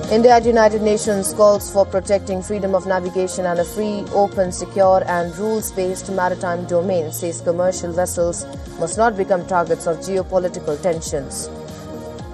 India at United Nations calls for protecting freedom of navigation and a free, open, secure and rules-based maritime domain, says commercial vessels must not become targets of geopolitical tensions.